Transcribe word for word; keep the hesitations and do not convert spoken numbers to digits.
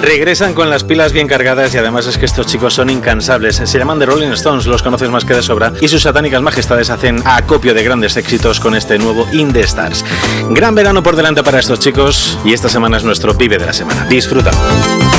Regresan con las pilas bien cargadas y además es que estos chicos son incansables. Se llaman The Rolling Stones, los conoces más que de sobra, y sus satánicas majestades hacen acopio de grandes éxitos con este nuevo In The Stars. Gran verano por delante para estos chicos y esta semana es nuestro pibe de la semana. Disfrútalo.